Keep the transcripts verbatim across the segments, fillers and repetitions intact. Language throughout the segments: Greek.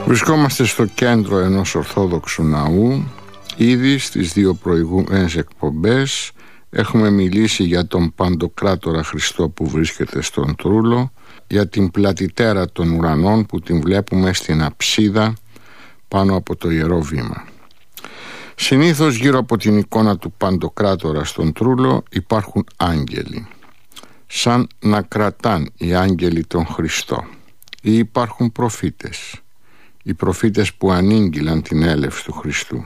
Βρισκόμαστε στο κέντρο ενός Ορθόδοξου ναού. Ήδη στις δύο προηγούμενες εκπομπές έχουμε μιλήσει για τον Παντοκράτορα Χριστό που βρίσκεται στον Τρούλο, για την πλατητέρα των ουρανών που την βλέπουμε στην αψίδα πάνω από το Ιερό Βήμα. Συνήθως γύρω από την εικόνα του Παντοκράτορα στον Τρούλο υπάρχουν άγγελοι, σαν να κρατάν οι άγγελοι τον Χριστό, ή υπάρχουν προφήτες, οι προφήτες που ανήγγυλαν την έλευση του Χριστού.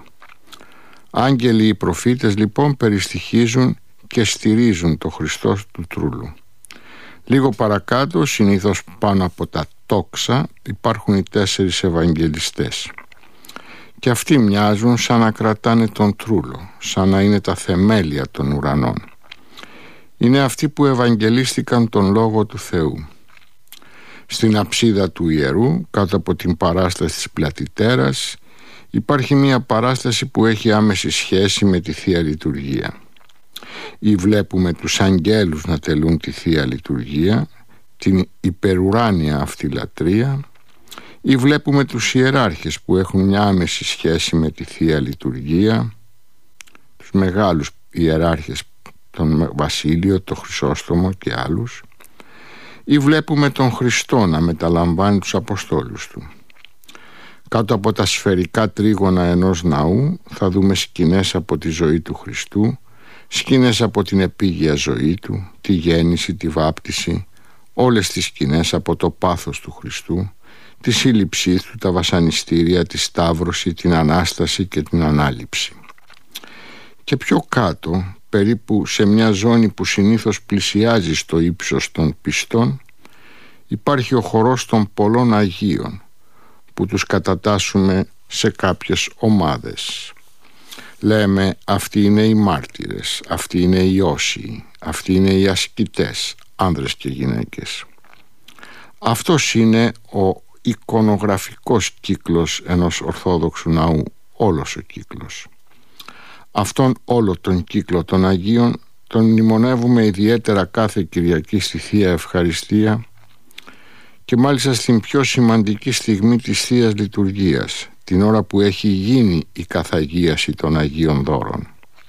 Άγγελοι οι προφήτες λοιπόν περιστοιχίζουν και στηρίζουν το Χριστό του Τρούλου. Λίγο παρακάτω, συνήθως πάνω από τα τόξα, υπάρχουν οι τέσσερις Ευαγγελιστές. Και αυτοί μοιάζουν σαν να κρατάνε τον Τρούλο, σαν να είναι τα θεμέλια των ουρανών. Είναι αυτοί που ευαγγελίστηκαν τον Λόγο του Θεού. Στην αψίδα του ιερού, κάτω από την παράσταση της πλατητέρας, υπάρχει μια παράσταση που έχει άμεση σχέση με τη Θεία Λειτουργία. Ή βλέπουμε τους αγγέλους να τελούν τη Θεία Λειτουργία, την υπερουράνια αυτή λατρεία, ή βλέπουμε τους ιεράρχες που έχουν μια άμεση σχέση με τη Θεία Λειτουργία, τους μεγάλους ιεράρχες, τον Βασίλειο, τον Χρυσόστομο και άλλους, ή βλέπουμε τον Χριστό να μεταλαμβάνει τους Αποστόλους του. Κάτω από τα σφαιρικά τρίγωνα ενός ναού θα δούμε σκηνές από τη ζωή του Χριστού, σκηνές από την επίγεια ζωή του, τη γέννηση, τη βάπτιση, όλες τις σκηνές από το πάθος του Χριστού, τη σύλληψή του, τα βασανιστήρια, τη σταύρωση, την Ανάσταση και την Ανάληψη. Και πιο κάτω, περίπου σε μια ζώνη που συνήθως πλησιάζει στο ύψος των πιστών, υπάρχει ο χορός των πολλών Αγίων, που τους κατατάσσουμε σε κάποιες ομάδες. Λέμε αυτοί είναι οι μάρτυρες, αυτοί είναι οι όσιοι, αυτοί είναι οι ασκητές, άνδρες και γυναίκες. Αυτός είναι ο εικονογραφικός κύκλος ενός Ορθόδοξου ναού, όλος ο κύκλος. Αυτόν όλο τον κύκλο των Αγίων τον μνημονεύουμε ιδιαίτερα κάθε Κυριακή στη Θεία Ευχαριστία και μάλιστα στην πιο σημαντική στιγμή της Θείας Λειτουργίας, την ώρα που έχει γίνει η καθαγίαση των Αγίων Δώρων.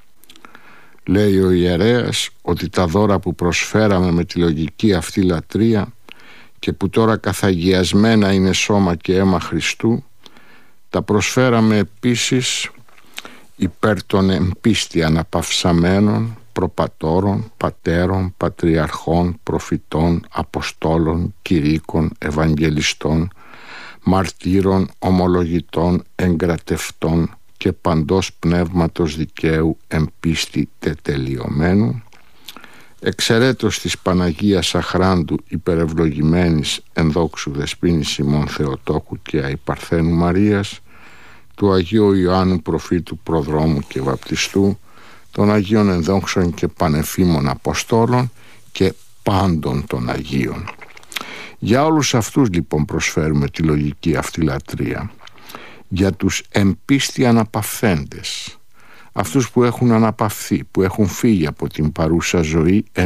Λέει ο ιερέας ότι τα δώρα που προσφέραμε με τη λογική αυτή λατρεία και που τώρα καθαγιασμένα είναι σώμα και αίμα Χριστού, τα προσφέραμε επίσης υπέρ των εμπίστη αναπαυσαμένων προπατώρων, πατέρων, πατριαρχών, προφητών, αποστόλων, κηρύκων, ευαγγελιστών, μαρτύρων, ομολογητών, εγκρατευτών και παντός πνεύματος δικαίου εμπίστη τετελειωμένου, εξαιρέτως της Παναγίας Αχράντου υπερευλογημένης ενδόξου Δεσποίνης ημών Θεοτόκου και Αϊπαρθένου Μαρίας, του Αγίου Ιωάννου Προφήτου Προδρόμου και Βαπτιστού, των Αγίων Ενδόξων και Πανεφήμων Αποστόλων και πάντων των Αγίων. Για όλους αυτούς λοιπόν προσφέρουμε τη λογική αυτή λατρεία. Για τους εμπίστη αναπαυθέντες, αυτούς που έχουν αναπαυθεί, που έχουν φύγει από την παρούσα ζωή